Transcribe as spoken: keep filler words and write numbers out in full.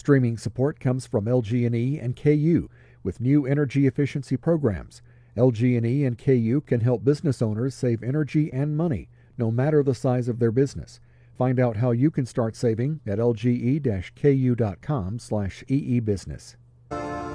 Streaming support comes from L G and E and K U with new energy efficiency programs. L G and E and K U can help business owners save energy and money, no matter the size of their business. Find out how you can start saving at lge-ku.com slash eebusiness.